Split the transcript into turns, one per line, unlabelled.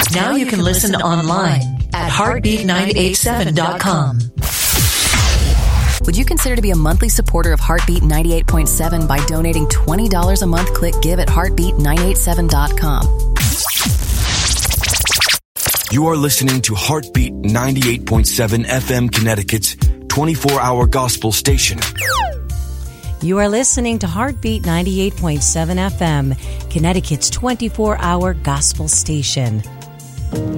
Now you can listen online at heartbeat987.com.
Would you consider to be a monthly supporter of Heartbeat 98.7 by donating $20 a month? Click give at heartbeat987.com.
You are listening to Heartbeat 98.7 FM, Connecticut's 24-hour gospel station.
You are listening to Heartbeat 98.7 FM, Connecticut's 24-hour gospel station.